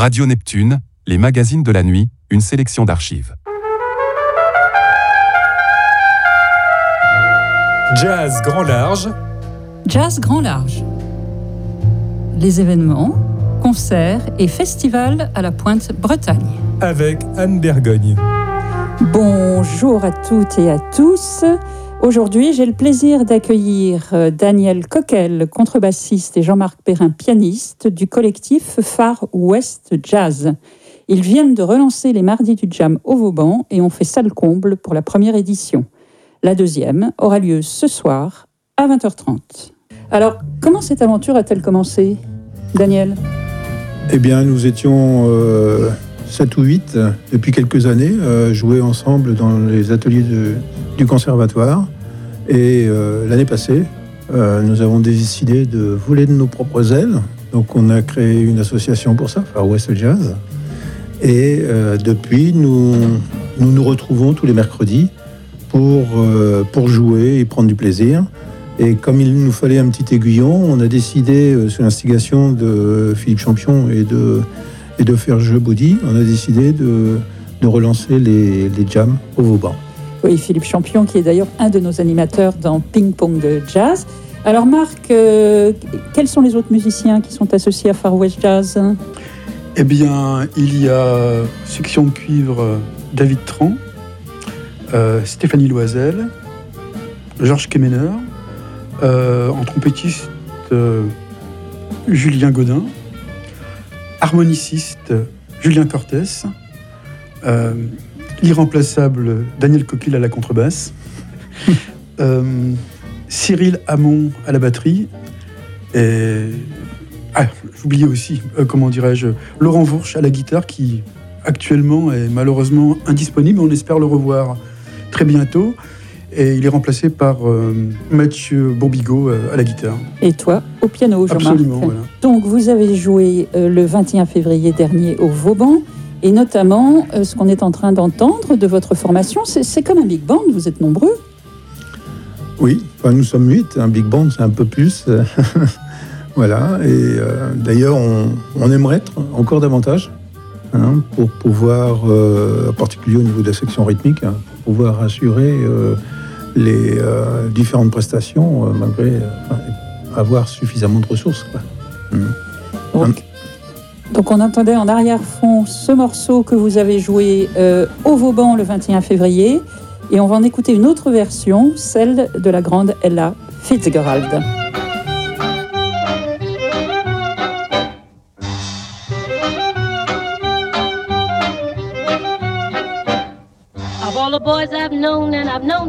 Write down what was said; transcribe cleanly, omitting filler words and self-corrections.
Radio Neptune, les magazines de la nuit, une sélection d'archives. Jazz Grand Large. Jazz Grand Large. Les événements, concerts et festivals à la Pointe-Bretagne. Avec Anne Bergogne. Bonjour à toutes et à tous. Aujourd'hui, j'ai le plaisir d'accueillir Daniel Coquel, contrebassiste, et Jean-Marc Perrin, pianiste, du collectif Far West Jazz. Ils viennent de relancer les Mardis du Jam au Vauban et ont fait salle comble pour la première édition. La deuxième aura lieu ce soir à 20h30. Alors, comment cette aventure a-t-elle commencé, Daniel ? Eh bien, nous étions 7 ou 8 depuis quelques années, jouer ensemble dans les ateliers du conservatoire. Et l'année passée, nous avons décidé de voler de nos propres ailes. Donc on a créé une association pour ça, Far West Jazz. Et depuis, nous nous retrouvons tous les mercredis pour jouer et prendre du plaisir. Et comme il nous fallait un petit aiguillon, on a décidé, sous l'instigation de Philippe Champion et de Ferjeux Baudy, on a décidé de relancer les jams au Vauban. Oui, Philippe Champion, qui est d'ailleurs un de nos animateurs dans Ping Pong de Jazz. Alors Marc, quels sont les autres musiciens qui sont associés à Far West Jazz ? Eh bien, il y a section de cuivre David Tran, Stéphanie Loisel, Georges Kemener, en trompettiste Julien Godin, harmoniciste Julien Cortès, l'irremplaçable Daniel Coquel à la contrebasse, Cyril Hamon à la batterie, et j'oubliais aussi, Laurent Vourche à la guitare, qui actuellement est malheureusement indisponible. On espère le revoir très bientôt. Et il est remplacé par Mathieu Bourbigo à la guitare. Et toi, au piano, Jean-Marc. Absolument, voilà. Donc, vous avez joué le 21 février dernier au Vauban, et notamment, ce qu'on est en train d'entendre de votre formation, c'est comme un big band, vous êtes nombreux. Oui, enfin, nous sommes 8, un big band c'est un peu plus. Voilà, et d'ailleurs, on aimerait être encore davantage, pour pouvoir, en particulier au niveau de la section rythmique, pour pouvoir assurer les différentes prestations, malgré avoir suffisamment de ressources, quoi. Donc on entendait en arrière-fond ce morceau que vous avez joué au Vauban le 21 février, et on va en écouter une autre version, celle de la grande Ella Fitzgerald. Of all the boys I've known, and I've known